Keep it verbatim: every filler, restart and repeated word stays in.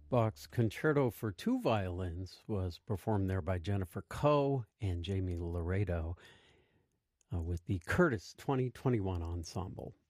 Bach's Concerto for Two Violins was performed there by Jennifer Coe and Jamie Laredo uh, with the Curtis twenty twenty-one Ensemble.